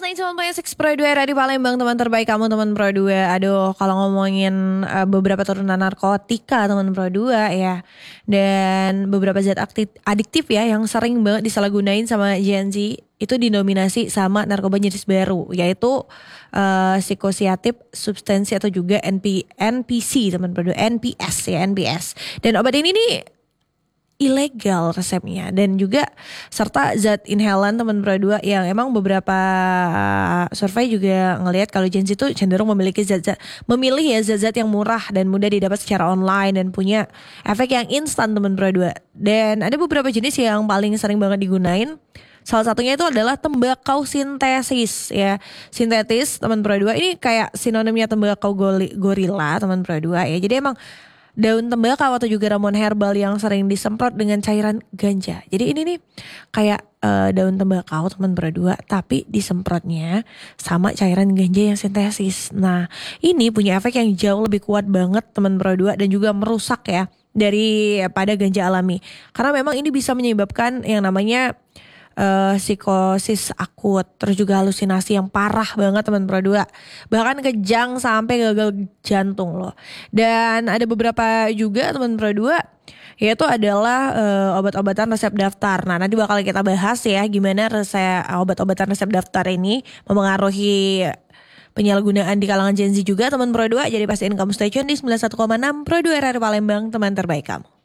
91.6 Pro 2 Radio Palembang, teman terbaik kamu, teman Pro 2. Aduh, kalau ngomongin beberapa turunan narkotika, teman Pro 2 ya. Dan beberapa zat adiktif ya yang sering banget disalahgunain sama Gen Z, itu dinominasi sama narkoba jenis baru, yaitu psikosiatif substansi atau juga NPC, teman Pro 2, NPS ya, NPS. Dan obat ini nih ilegal resepnya, dan juga serta zat inhalan, teman Pro 2, yang emang beberapa survei juga ngelihat kalau Gen Z itu cenderung memilih zat-zat yang murah dan mudah didapat secara online dan punya efek yang instan, teman Pro 2. Dan ada beberapa jenis yang paling sering banget digunain. Salah satunya itu adalah tembakau sintesis ya. Sintetis, teman Pro 2, ini kayak sinonimnya tembakau gorila, teman Pro 2 ya. Jadi emang daun tembakau atau juga ramuan herbal yang sering disemprot dengan cairan ganja. Jadi ini nih kayak daun tembakau, teman Pro 2, tapi disemprotnya sama cairan ganja yang sintesis. Nah, ini punya efek yang jauh lebih kuat banget, teman Pro 2, dan juga merusak ya daripada ganja alami. Karena memang ini bisa menyebabkan yang namanya psikosis akut, terus juga halusinasi yang parah banget, teman Pro 2. Bahkan kejang sampai gagal jantung loh. Dan ada beberapa juga, teman Pro 2, yaitu adalah obat-obatan resep daftar. Nah, nanti bakal kita bahas ya gimana obat-obatan resep daftar ini memengaruhi penyalahgunaan di kalangan Gen Z juga, teman Pro 2. Jadi pastiin kamu stay tune di 91,6 Pro 2 Radio Palembang, teman terbaik kamu.